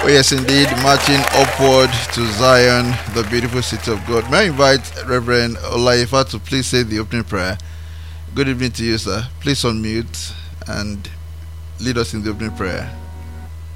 Oh, yes, indeed, marching upward to Zion, the beautiful city of God. May I invite Reverend Olaifa to please say the opening prayer? Good evening to you, sir. Please unmute and lead us in the opening prayer.